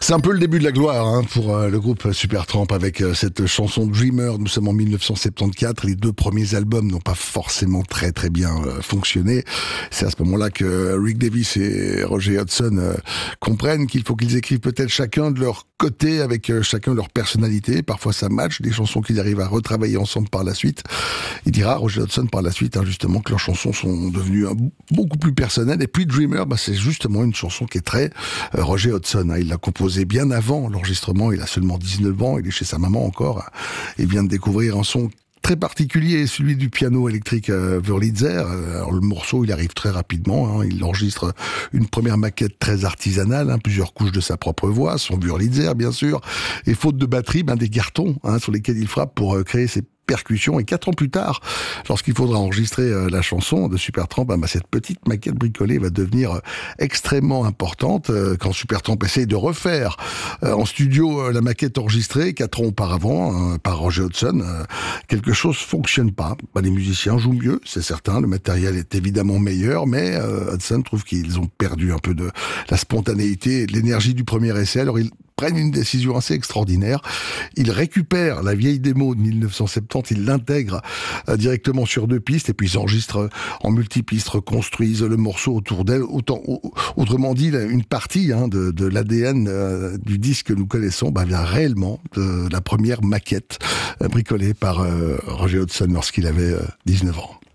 C'est un peu le début de la gloire pour le groupe Supertramp avec cette chanson Dreamer. Nous sommes en 1974. Les deux premiers albums n'ont pas forcément très bien fonctionné. C'est à ce moment-là que Rick Davies et Roger Hodgson comprennent qu'il faut qu'ils écrivent peut-être chacun de leur côté avec chacun leur personnalité. Parfois ça match, des chansons qu'ils arrivent à retravailler ensemble par la suite. Il dira, Roger Hodgson, par la suite, justement, que leurs chansons sont devenues beaucoup plus personnelles. Et puis Dreamer, c'est justement une chanson qui est très Roger Hodgson. Il l'a composée bien avant l'enregistrement. Il a seulement 19 ans. Il est chez sa maman encore. Il vient de découvrir un son très particulier, celui du piano électrique Wurlitzer. Alors, le morceau, il arrive très rapidement. Il enregistre une première maquette très artisanale, plusieurs couches de sa propre voix, son Wurlitzer, bien sûr. Et faute de batterie, des cartons sur lesquels il frappe pour créer ses percussions. Et 4 ans plus tard, lorsqu'il faudra enregistrer la chanson de Supertramp, cette petite maquette bricolée va devenir extrêmement importante. Quand Supertramp essaye de refaire en studio la maquette enregistrée 4 ans auparavant par Roger Hodgson, quelque chose fonctionne pas. Les musiciens jouent mieux, c'est certain, le matériel est évidemment meilleur, mais Hodgson trouve qu'ils ont perdu un peu de la spontanéité et de l'énergie du premier essai. Alors ils prennent une décision assez extraordinaire. Ils récupèrent la vieille démo de 1970, ils l'intègrent directement sur 2 pistes et puis ils enregistrent en multipiste, reconstruisent le morceau autour d'elle. Autrement dit, une partie de l'ADN du disque que nous connaissons vient réellement de la première maquette bricolée par Roger Hodgson lorsqu'il avait 19 ans.